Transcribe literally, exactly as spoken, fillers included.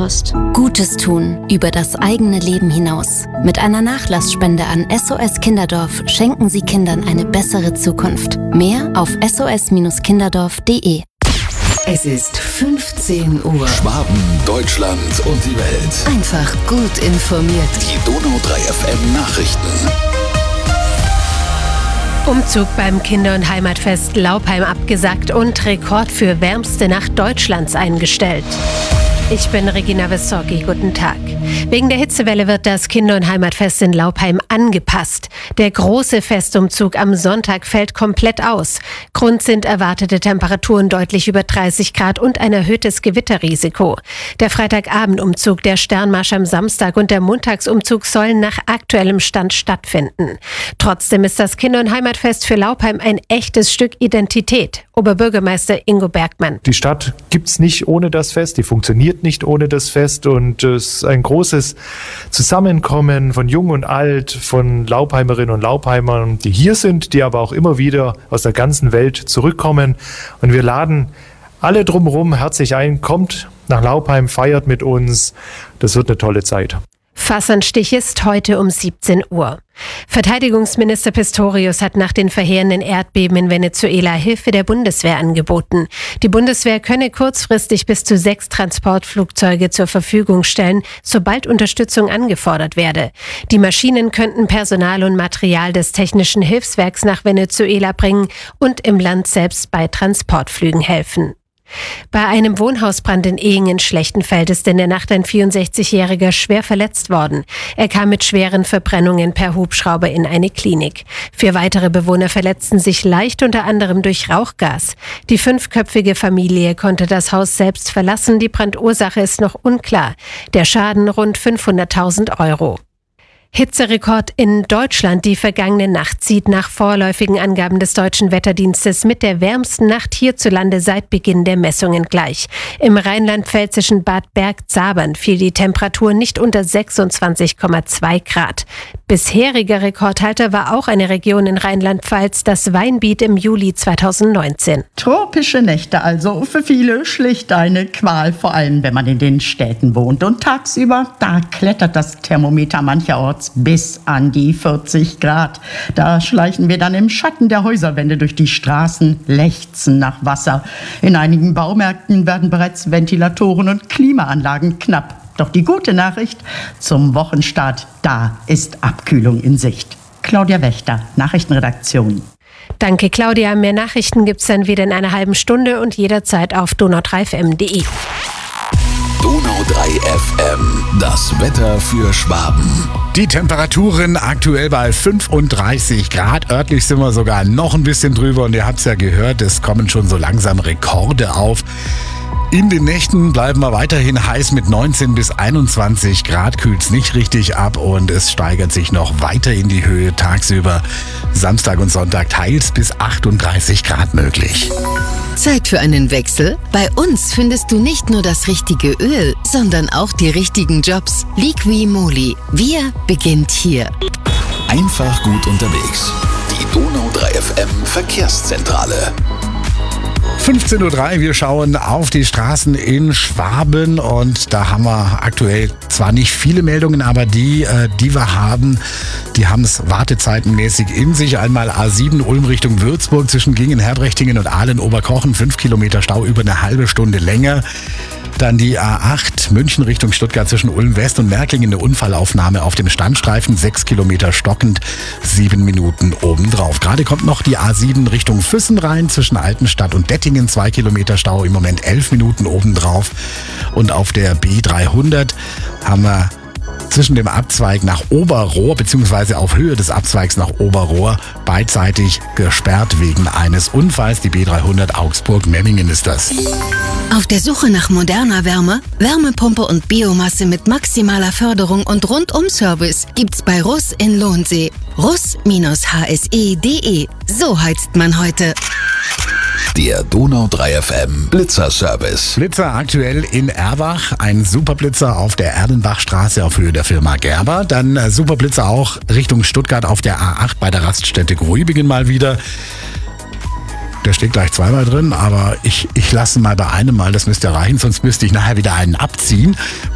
hast. Gutes tun über das eigene Leben hinaus. Mit einer Nachlassspende an S O S Kinderdorf schenken Sie Kindern eine bessere Zukunft. Mehr auf s o s kinderdorf punkt d e. Es ist fünfzehn Uhr. Schwaben, Deutschland und die Welt. Einfach gut informiert. Die Donau drei F M Nachrichten. Umzug beim Kinder- und Heimatfest Laupheim abgesagt und Rekord für wärmste Nacht Deutschlands eingestellt. Ich bin Regina Wissocki, guten Tag. Wegen der Hitzewelle wird das Kinder- und Heimatfest in Laupheim angepasst. Der große Festumzug am Sonntag fällt komplett aus. Grund sind erwartete Temperaturen deutlich über dreißig Grad und ein erhöhtes Gewitterrisiko. Der Freitagabendumzug, der Sternmarsch am Samstag und der Montagsumzug sollen nach aktuellem Stand stattfinden. Trotzdem ist das Kinder- und Heimatfest für Laupheim ein echtes Stück Identität. Oberbürgermeister Ingo Bergmann. Die Stadt gibt's nicht ohne das Fest, die funktioniert nicht ohne das Fest und es ist ein großes Zusammenkommen von Jung und Alt, von Laupheimerinnen und Laupheimern, die hier sind, die aber auch immer wieder aus der ganzen Welt zurückkommen. Und wir laden alle drumherum herzlich ein, kommt nach Laupheim, feiert mit uns. Das wird eine tolle Zeit. Fassanstich ist heute um siebzehn Uhr. Verteidigungsminister Pistorius hat nach den verheerenden Erdbeben in Venezuela Hilfe der Bundeswehr angeboten. Die Bundeswehr könne kurzfristig bis zu sechs Transportflugzeuge zur Verfügung stellen, sobald Unterstützung angefordert werde. Die Maschinen könnten Personal und Material des Technischen Hilfswerks nach Venezuela bringen und im Land selbst bei Transportflügen helfen. Bei einem Wohnhausbrand in Ehingen-Schlechtenfeld ist in der Nacht ein vierundsechzigjähriger schwer verletzt worden. Er kam mit schweren Verbrennungen per Hubschrauber in eine Klinik. Vier weitere Bewohner verletzten sich leicht, unter anderem durch Rauchgas. Die fünfköpfige Familie konnte das Haus selbst verlassen. Die Brandursache ist noch unklar. Der Schaden rund fünfhunderttausend Euro. Hitzerekord in Deutschland. Die vergangene Nacht sieht nach vorläufigen Angaben des Deutschen Wetterdienstes mit der wärmsten Nacht hierzulande seit Beginn der Messungen gleich. Im rheinland-pfälzischen Bad Bergzabern fiel die Temperatur nicht unter sechsundzwanzig Komma zwei Grad. Bisheriger Rekordhalter war auch eine Region in Rheinland-Pfalz, das Weinbiet im Juli zweitausendneunzehn. Tropische Nächte also, für viele schlicht eine Qual, vor allem wenn man in den Städten wohnt. Und tagsüber, da klettert das Thermometer mancherorts bis an die vierzig Grad. Da schleichen wir dann im Schatten der Häuserwände durch die Straßen, lechzen nach Wasser. In einigen Baumärkten werden bereits Ventilatoren und Klimaanlagen knapp. Doch die gute Nachricht, zum Wochenstart, da ist Abkühlung in Sicht. Claudia Wächter, Nachrichtenredaktion. Danke, Claudia. Mehr Nachrichten gibt's dann wieder in einer halben Stunde und jederzeit auf donau drei f m punkt d e. Donau drei F M, das Wetter für Schwaben. Die Temperaturen aktuell bei fünfunddreißig Grad. Örtlich sind wir sogar noch ein bisschen drüber und ihr habt es ja gehört, es kommen schon so langsam Rekorde auf. In den Nächten bleiben wir weiterhin heiß mit neunzehn bis einundzwanzig Grad, kühlt es nicht richtig ab und es steigert sich noch weiter in die Höhe tagsüber. Samstag und Sonntag teils bis achtunddreißig Grad möglich. Zeit für einen Wechsel? Bei uns findest du nicht nur das richtige Öl, sondern auch die richtigen Jobs. Liqui-Moly. Wir beginnt hier. Einfach gut unterwegs. Die Donau drei F M Verkehrszentrale. fünfzehn Uhr drei, wir schauen auf die Straßen in Schwaben und da haben wir aktuell zwar nicht viele Meldungen, aber die, die wir haben, die haben es wartezeitenmäßig in sich. Einmal A sieben Ulm Richtung Würzburg zwischen Gingen, Herbrechtingen und Ahlen-Oberkochen, fünf Kilometer Stau über eine halbe Stunde länger. Dann die A acht München Richtung Stuttgart zwischen Ulm West und Märklingen, eine Unfallaufnahme auf dem Standstreifen, sechs Kilometer stockend, sieben Minuten obendrauf. Gerade kommt noch die A sieben Richtung Füssen rein zwischen Altenstadt und Dettingen, zwei Kilometer Stau, im Moment elf Minuten obendrauf. Und auf der B dreihundert haben wir zwischen dem Abzweig nach Oberrohr bzw. auf Höhe des Abzweigs nach Oberrohr beidseitig gesperrt wegen eines Unfalls. Die B dreihundert Augsburg-Memmingen ist das. Auf der Suche nach moderner Wärme, Wärmepumpe und Biomasse mit maximaler Förderung und Rundum-Service gibt's bei Russ in Lohnsee. russ H S E punkt D E. So heizt man heute. Der Donau drei F M Blitzer-Service. Blitzer aktuell in Erbach. Ein Superblitzer auf der Erlenbachstraße auf Höhe der Firma Gerber. Dann äh, Superblitzer auch Richtung Stuttgart auf der A acht bei der Raststätte Gruibingen mal wieder. Der steht gleich zweimal drin, aber ich, ich lasse mal bei einem Mal, das müsste reichen, sonst müsste ich nachher wieder einen abziehen.